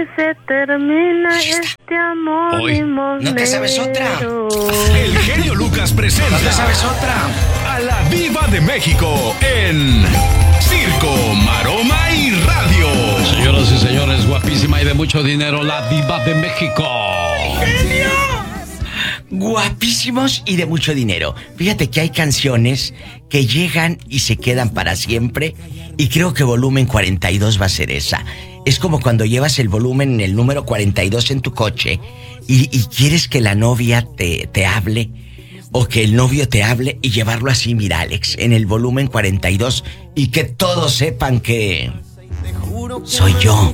Se termina este amor. Hoy, ¿no te sabes otra? El genio Lucas presenta. ¿No te sabes otra? A la Diva de México en Circo, Maroma y Radio. Señoras y señores, guapísima y de mucho dinero, la Diva de México. ¡Genio! Guapísimos y de mucho dinero. Fíjate que hay canciones que llegan y se quedan para siempre. Y creo que volumen 42 va a ser esa. Es como cuando llevas el volumen en el número 42 en tu coche y quieres que la novia te hable o que el novio te hable y llevarlo así, mira, Alex, en el volumen 42 y que todos sepan que soy yo.